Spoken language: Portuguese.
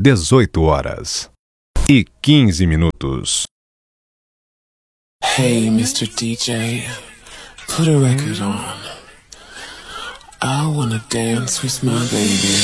18h15. Hey, Mr. DJ, put a record on. I wanna dance with my baby.